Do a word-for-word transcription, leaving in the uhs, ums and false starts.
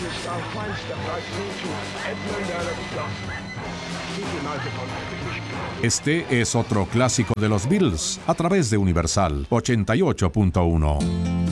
Este es otro clásico de los Beatles a través de Universal ochenta y ocho punto uno.